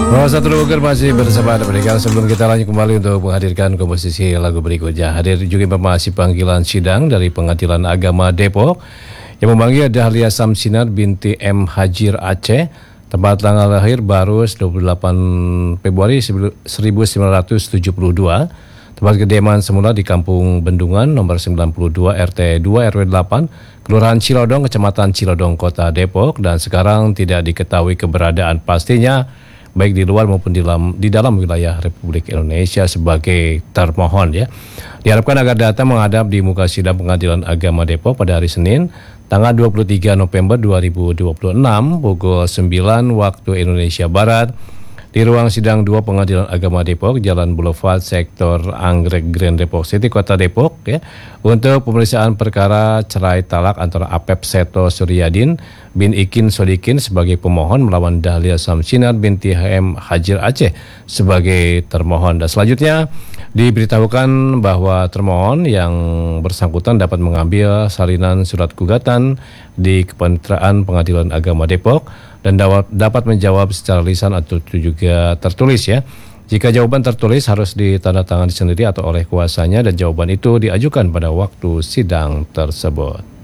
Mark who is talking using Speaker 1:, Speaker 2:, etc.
Speaker 1: Satu Bogor masih bersama Anda pendengar. Sebelum kita lanjut kembali untuk menghadirkan komposisi lagu berikutnya, hadir juga informasi panggilan sidang dari Pengadilan Agama Depok yang memanggil Dahlia Samsinar binti M. Hajir Aceh. Tempat tanggal lahir baru 28 Februari 1972. Tempat kediaman semula di Kampung Bendungan nomor 92 RT 2 RW 8 Kelurahan Cilodong, Kecamatan Cilodong, Kota Depok, dan sekarang tidak diketahui keberadaan pastinya baik di luar maupun di dalam wilayah Republik Indonesia sebagai termohon ya. Diharapkan agar datang menghadap di muka sidang Pengadilan Agama Depok pada hari Senin tanggal 23 November 2026 pukul 9 waktu Indonesia Barat di ruang sidang 2 Pengadilan Agama Depok, Jalan Boulevard, Sektor Anggrek Grand Depok City, Kota Depok ya, untuk pemeriksaan perkara cerai talak antara Apep Seto Suryadin bin Ikin Sodikin sebagai pemohon melawan Dahlia Samsinar binti M. Hajir Aceh sebagai termohon. Dan selanjutnya diberitahukan bahwa termohon yang bersangkutan dapat mengambil salinan surat gugatan di Kepaniteraan Pengadilan Agama Depok dan dapat menjawab secara lisan atau juga tertulis ya. Jika jawaban tertulis harus ditandatangani sendiri atau oleh kuasanya dan jawaban itu diajukan pada waktu sidang tersebut.